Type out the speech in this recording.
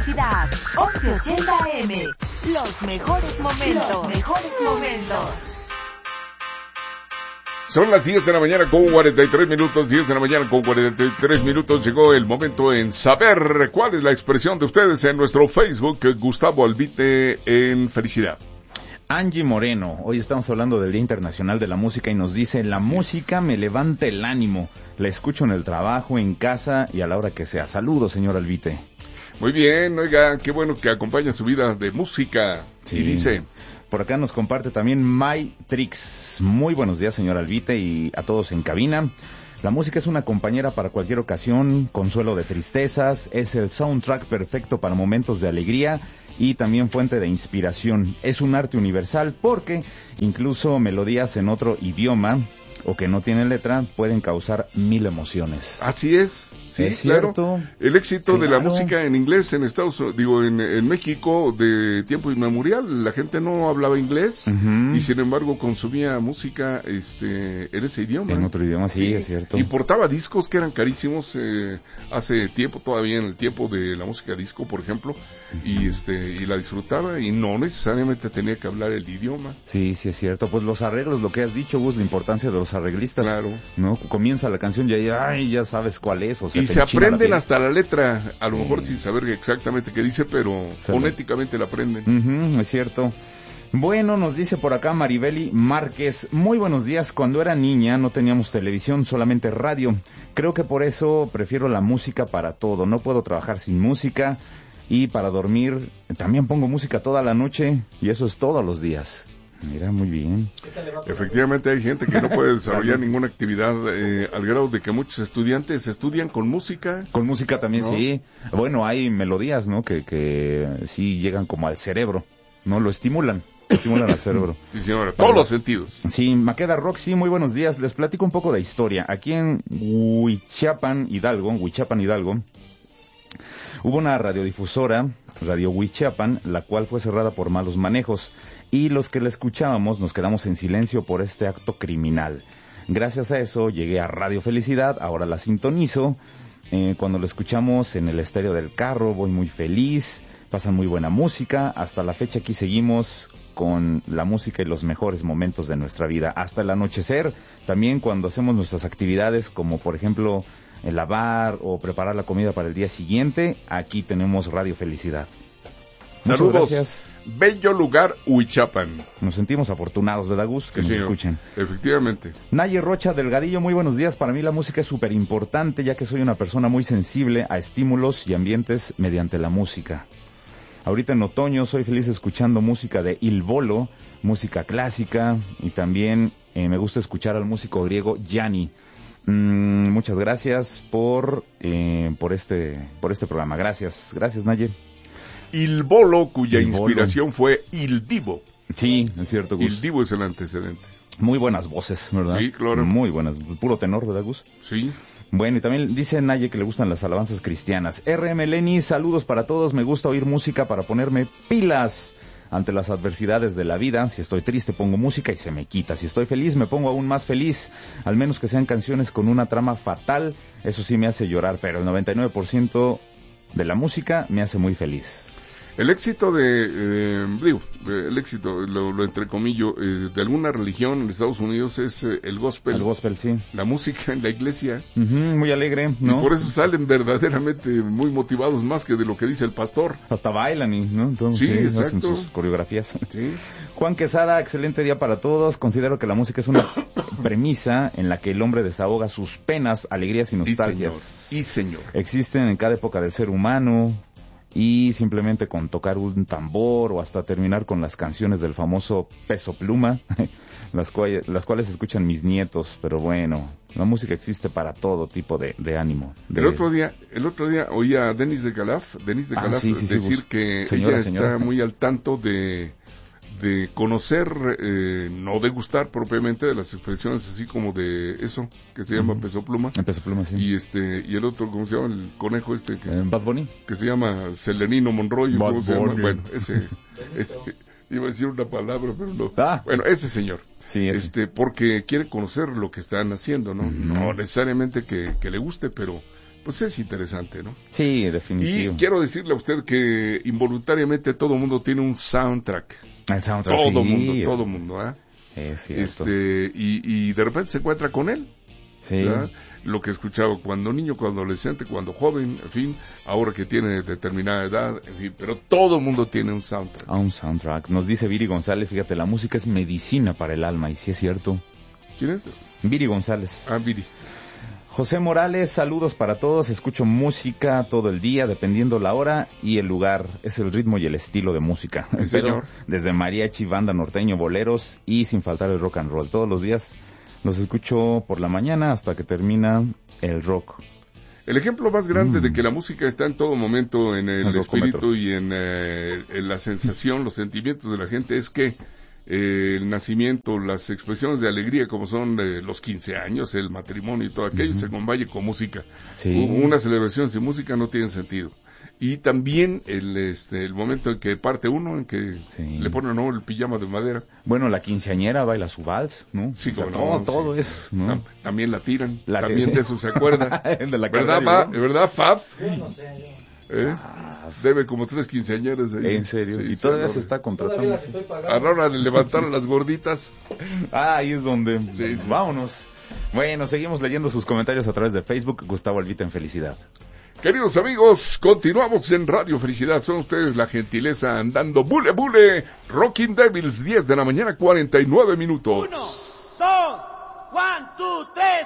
Felicidad, 1180 AM. Los mejores momentos. Son las 10 de la mañana con 43 minutos, 10 de la mañana con 43 minutos. Llegó el momento en saber cuál es la expresión de ustedes en nuestro Facebook, Gustavo Albite en Felicidad. Angie Moreno, hoy estamos hablando del Día Internacional de la Música y nos dice: la música me levanta el ánimo, la escucho en el trabajo, en casa y a la hora que sea. Saludos, señor Albite. Muy bien, oiga, qué bueno que acompaña su vida de música. Sí. Y dice... Por acá nos comparte también Trix. Muy buenos días, señor Albite, y a todos en cabina. La música es una compañera para cualquier ocasión, consuelo de tristezas, es el soundtrack perfecto para momentos de alegría y también fuente de inspiración. Es un arte universal porque incluso melodías en otro idioma o que no tienen letra pueden causar 1000 emociones. Así es. Sí, es claro. Cierto. El éxito de la música en inglés en en México de tiempo inmemorial, la gente no hablaba inglés y sin embargo consumía música en ese idioma. En otro idioma, sí, es cierto. Importaba discos que eran carísimos hace tiempo, todavía en el tiempo de la música disco, por ejemplo, y la disfrutaba y no necesariamente tenía que hablar el idioma. Sí, sí es cierto. Pues los arreglos, lo que has dicho, Gus, la importancia de los arreglistas. Claro. ¿No? Comienza la canción y ahí, ya sabes cuál es, o sea, y se aprenden hasta la letra, a lo mejor sin saber exactamente qué dice, pero fonéticamente la aprenden. Es cierto. Bueno, nos dice por acá Maribeli Márquez: muy buenos días, cuando era niña no teníamos televisión, solamente radio. Creo que por eso prefiero la música para todo, no puedo trabajar sin música y para dormir también pongo música toda la noche y eso es todos los días. Mira, muy bien. Efectivamente hay gente que no puede desarrollar ninguna actividad al grado de que muchos estudiantes estudian con música. Con música también, ¿no? Sí. Bueno, hay melodías, ¿no? Que sí llegan como al cerebro, ¿no? Lo estimulan al cerebro. Sí, señora, todos los sentidos. Sí, Maqueda Roxy, muy buenos días. Les platico un poco de historia. Aquí en Huichapan, Hidalgo, hubo una radiodifusora, Radio Huichapan, la cual fue cerrada por malos manejos. Y los que la escuchábamos nos quedamos en silencio por este acto criminal. Gracias a eso llegué a Radio Felicidad, ahora la sintonizo. Cuando lo escuchamos en el estéreo del carro, voy muy feliz, pasan muy buena música. Hasta la fecha aquí seguimos con la música y los mejores momentos de nuestra vida. Hasta el anochecer, también cuando hacemos nuestras actividades, como por ejemplo el lavar o preparar la comida para el día siguiente, aquí tenemos Radio Felicidad. Saludos. Muchas gracias. Bello lugar, Huichapan. Nos sentimos afortunados, ¿verdad, Gus? Que nos escuchen. Efectivamente. Naye Rocha Delgadillo, muy buenos días. Para mí la música es súper importante, ya que soy una persona muy sensible a estímulos y ambientes mediante la música. Ahorita en otoño soy feliz escuchando música de Il Bolo, música clásica, y también me gusta escuchar al músico griego Yanni. Muchas gracias por este programa. Gracias, Naye. Il Bolo, cuya inspiración fue Il Divo. Sí, es cierto, Gus. Il Divo es el antecedente. Muy buenas voces, ¿verdad? Sí, claro. Muy buenas, puro tenor, ¿verdad, Gus? Sí. Bueno, y también dice Naye que le gustan las alabanzas cristianas. RM Lenny, saludos para todos, me gusta oír música para ponerme pilas ante las adversidades de la vida. Si estoy triste pongo música y se me quita. Si estoy feliz me pongo aún más feliz, al menos que sean canciones con una trama fatal, eso sí me hace llorar, pero el 99% de la música me hace muy feliz. El éxito el éxito, lo entrecomillo, de alguna religión en Estados Unidos es el gospel. El gospel, sí. La música en la iglesia. Muy alegre, ¿no? Y por eso salen verdaderamente muy motivados más que de lo que dice el pastor. Hasta bailan, ¿no? Entonces, sí, exacto. Hacen sus coreografías. Sí. Juan Quesada, excelente día para todos. Considero que la música es una premisa en la que el hombre desahoga sus penas, alegrías y nostalgias. Sí, señor. Existen en cada época del ser humano. Y simplemente con tocar un tambor o hasta terminar con las canciones del famoso Peso Pluma, las cuales escuchan mis nietos. Pero bueno, la música existe para todo tipo de ánimo. El otro día oía a Denis de Calaf decir que ella está muy al tanto de conocer, no de gustar propiamente de las expresiones así como de eso que se llama Peso Pluma. El Peso Pluma, sí. Y el otro, ¿cómo se llama? El conejo Bad Bunny. Que se llama Celenino Monroy, ¿cómo se llama? Bueno, ese iba a decir una palabra, pero no. Bueno, ese señor. Sí, porque quiere conocer lo que están haciendo, ¿no? No necesariamente que le guste, pero pues es interesante, ¿no? Sí, definitivo. Y quiero decirle a usted que involuntariamente todo mundo tiene un soundtrack. El soundtrack, todo mundo, ¿eh? Es cierto. Y de repente se encuentra con él. Sí. ¿Verdad? Lo que escuchaba cuando niño, cuando adolescente, cuando joven, en fin, ahora que tiene determinada edad, en fin, pero todo el mundo tiene un soundtrack. Un soundtrack. Nos dice Viri González, fíjate, la música es medicina para el alma, y sí es cierto. ¿Quién es? Viri González. Viri. José Morales, saludos para todos, escucho música todo el día, dependiendo la hora y el lugar, es el ritmo y el estilo de música. Sí, señor. Desde mariachi, banda norteño, boleros y sin faltar el rock and roll. Todos los días los escucho por la mañana hasta que termina el rock. El ejemplo más grande de que la música está en todo momento en el espíritu y en la sensación, los sentimientos de la gente es que el nacimiento, las expresiones de alegría como son los 15 años, el matrimonio y todo aquello se acompaña con música. Sí. Una celebración sin música no tiene sentido. Y también el momento en que parte uno, en que le ponen el pijama de madera. Bueno, la quinceañera baila su vals, ¿no? Sí, como todo es, ¿no? También la tiran, también de eso se acuerda. De la ¿Verdad, Fab? Sí, no sé yo. Debe como 3 quinceañeras ahí. ¿En serio? Sí, y todavía se está contratando. A la hora de levantar a las gorditas. Ahí es donde... Sí. Vámonos. Bueno, seguimos leyendo sus comentarios a través de Facebook. Gustavo Alvita en Felicidad. Queridos amigos, continuamos en Radio Felicidad. Son ustedes la gentileza andando bule bule. Rocking Devils, 10 de la mañana, 49 minutos. 1, 2, 1, 2, 3.